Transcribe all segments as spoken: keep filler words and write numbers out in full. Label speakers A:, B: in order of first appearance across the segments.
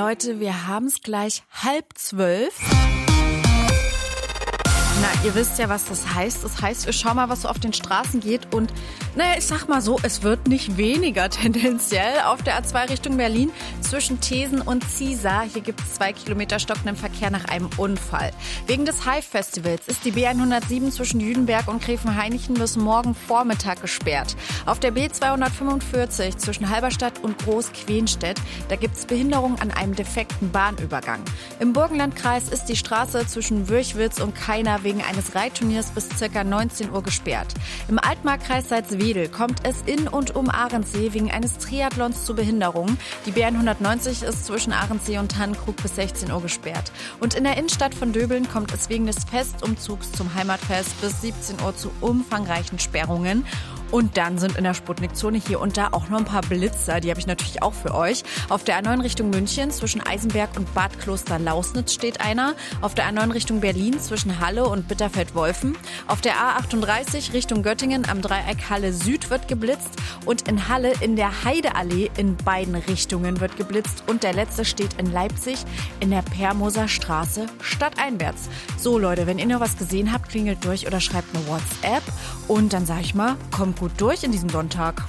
A: Leute, wir haben es gleich halb zwölf. Na, ihr wisst ja, was das heißt. Das heißt, wir schauen mal, was so auf den Straßen geht. Und naja, ich sag mal so, es wird nicht weniger tendenziell auf der A zwei Richtung Berlin zwischen Thesen und Ziesar. Hier gibt es zwei Kilometer stockenden Verkehr nach einem Unfall. Wegen des Hive-Festivals ist die B hundertsieben zwischen Jüdenberg und Gräfenhainichen bis morgen Vormittag gesperrt. Auf der B zweihundertfünfundvierzig zwischen Halberstadt und Groß-Quenstedt, da gibt es Behinderung an einem defekten Bahnübergang. Im Burgenlandkreis ist die Straße zwischen Würchwitz und Kaina wegen eines Reitturniers bis ca. neunzehn Uhr gesperrt. Im Altmarkkreis Salzwedel kommt es in und um Ahrensee wegen eines Triathlons zu Behinderungen. Die B hundertneunzig ist zwischen Ahrensee und Tannenkrug bis sechzehn Uhr gesperrt. Und in der Innenstadt von Döbeln kommt es wegen des Festumzugs zum Heimatfest bis siebzehn Uhr zu umfangreichen Sperrungen. Und dann sind in der Sputnik-Zone hier und da auch noch ein paar Blitzer. Die habe ich natürlich auch für euch. Auf der A neun Richtung München zwischen Eisenberg und Bad Kloster-Lausnitz steht einer. Auf der A neun Richtung Berlin zwischen Halle und Bitterfeld-Wolfen. Auf der A achtunddreißig Richtung Göttingen am Dreieck Halle Süd wird geblitzt. Und in Halle in der Heideallee in beiden Richtungen wird geblitzt. Und der letzte steht in Leipzig in der Permoser Straße stadteinwärts. So Leute, wenn ihr noch was gesehen habt, klingelt durch oder schreibt eine WhatsApp. Und dann sag ich mal, kommt gut durch in diesem Sonntag.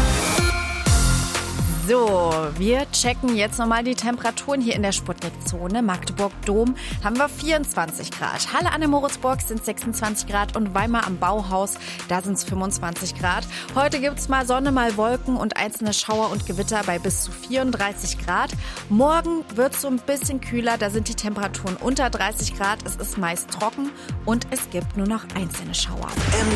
A: So, wir checken jetzt nochmal die Temperaturen hier in der Sputnik-Zone. Magdeburg-Dom haben wir vierundzwanzig Grad. Halle an der Moritzburg sind sechsundzwanzig Grad und Weimar am Bauhaus, da sind es fünfundzwanzig Grad. Heute gibt es mal Sonne, mal Wolken und einzelne Schauer und Gewitter bei bis zu vierunddreißig Grad. Morgen wird es so ein bisschen kühler, da sind die Temperaturen unter dreißig Grad. Es ist meist trocken und es gibt nur noch einzelne Schauer.